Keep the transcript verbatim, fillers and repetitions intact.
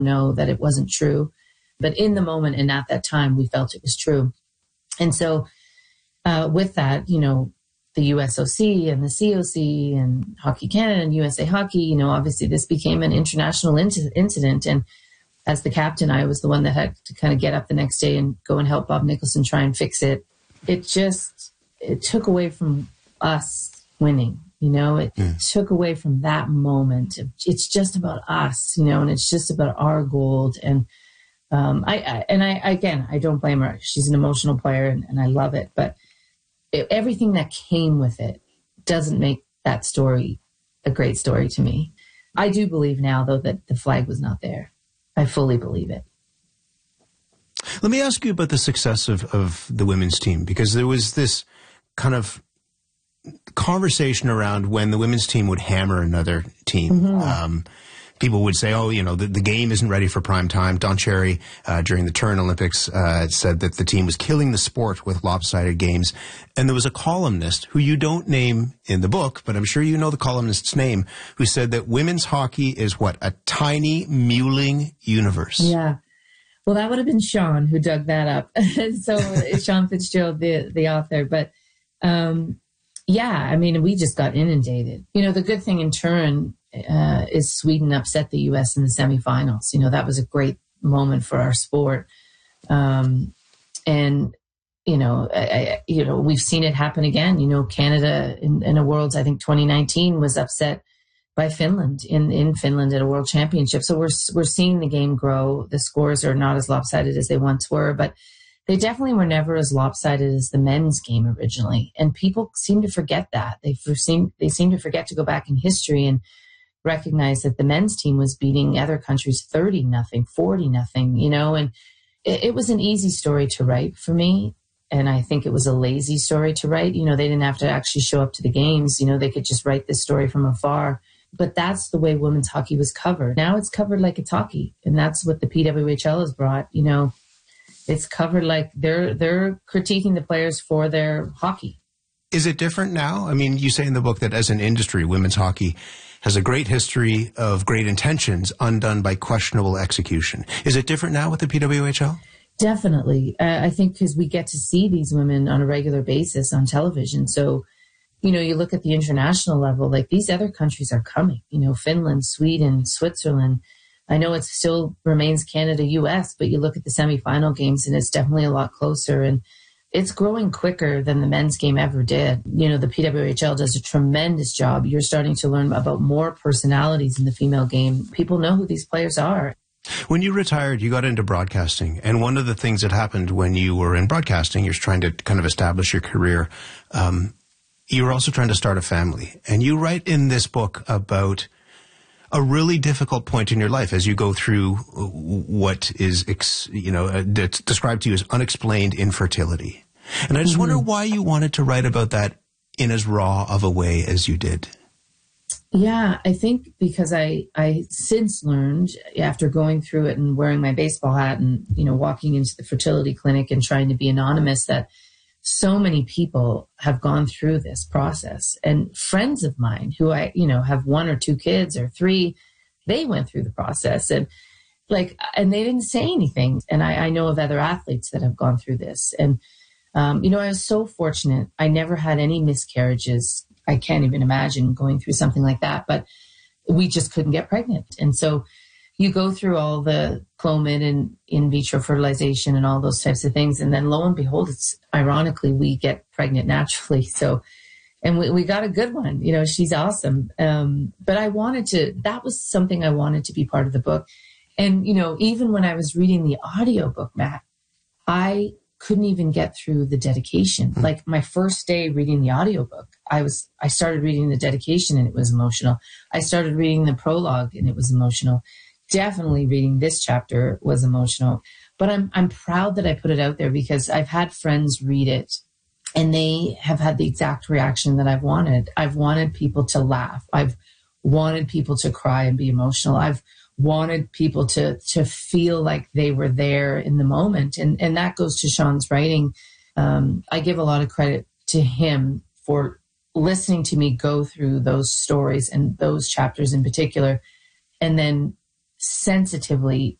know that it wasn't true. But in the moment and at that time, we felt it was true. And so uh, with that, you know, the U S O C and the C O C and Hockey Canada and U S A Hockey, you know, obviously this became an international inc- incident. And as the captain, I was the one that had to kind of get up the next day and go and help Bob Nicholson try and fix it. It just, it took away from us winning, you know, it mm. took away from that moment. It's just about us, you know, and it's just about our gold. And um, I, I, and I, again, I don't blame her. She's an emotional player and, and I love it. But it, everything that came with it doesn't make that story a great story to me. I do believe now, though, that the flag was not there. I fully believe it. Let me ask you about the success of, of the women's team, because there was this kind of conversation around when the women's team would hammer another team. Mm-hmm. Um, people would say, oh, you know, the, the game isn't ready for prime time. Don Cherry, uh, during the Turin Olympics, uh, said that the team was killing the sport with lopsided games. And there was a columnist who you don't name in the book, but I'm sure you know the columnist's name, who said that women's hockey is what? A tiny, mewling universe. Yeah. Well, that would have been Sean who dug that up. So Sean Fitzgerald, the, the author. But, um, yeah, I mean, we just got inundated. You know, the good thing in Turin uh, is Sweden upset the U S in the semifinals. You know, that was a great moment for our sport. Um, and, you know, I, I, you know, we've seen it happen again. You know, Canada in, in a Worlds, I think twenty nineteen was upset by Finland in, in Finland at a World Championship. So we're we're seeing the game grow. The scores are not as lopsided as they once were, but they definitely were never as lopsided as the men's game originally. And people seem to forget that. They seem they seem to forget to go back in history and recognize that the men's team was beating other countries thirty nothing, forty nothing, you know, and it, it was an easy story to write for me. And I think it was a lazy story to write. You know, they didn't have to actually show up to the games. You know, they could just write this story from afar. But that's the way women's hockey was covered. Now it's covered like it's hockey. And that's what the P W H L has brought. You know, it's covered like they're they're critiquing the players for their hockey. Is it different now? I mean, you say in the book that as an industry, women's hockey has a great history of great intentions undone by questionable execution. Is it different now with the P W H L? Definitely. Uh, I think because we get to see these women on a regular basis on television. So, you know, you look at the international level, like these other countries are coming, you know, Finland, Sweden, Switzerland. I know it still remains Canada, U S, but you look at the semifinal games and it's definitely a lot closer and it's growing quicker than the men's game ever did. You know, the P W H L does a tremendous job. You're starting to learn about more personalities in the female game. People know who these players are. When you retired, you got into broadcasting. And one of the things that happened when you were in broadcasting, you're trying to kind of establish your career. Um, you were also trying to start a family. And you write in this book about a really difficult point in your life as you go through what is, ex, you know, uh, described to you as unexplained infertility. And I just mm-hmm. wonder why you wanted to write about that in as raw of a way as you did. Yeah, I think because I, I since learned after going through it and wearing my baseball hat and, you know, walking into the fertility clinic and trying to be anonymous that so many people have gone through this process. And friends of mine who I, you know, have one or two kids or three, they went through the process and like, and they didn't say anything. And I, I know of other athletes that have gone through this. And, um, you know, I was so fortunate. I never had any miscarriages. I can't even imagine going through something like that, but we just couldn't get pregnant. And so you go through all the Clomid and in vitro fertilization and all those types of things. And then lo and behold, it's ironically, we get pregnant naturally. So, and we, we got a good one, you know, she's awesome. Um, but I wanted to, that was something I wanted to be part of the book. And, you know, even when I was reading the audiobook, Matt, I couldn't even get through the dedication. Mm-hmm. Like my first day reading the audiobook, I was, I started reading the dedication and it was emotional. I started reading the prologue and it was emotional. Definitely reading this chapter was emotional, but I'm, I'm proud that I put it out there because I've had friends read it and they have had the exact reaction that I've wanted. I've wanted people to laugh. I've wanted people to cry and be emotional. I've wanted people to to feel like they were there in the moment. And, and that goes to Sean's writing. Um, I give a lot of credit to him for listening to me go through those stories and those chapters in particular, and then sensitively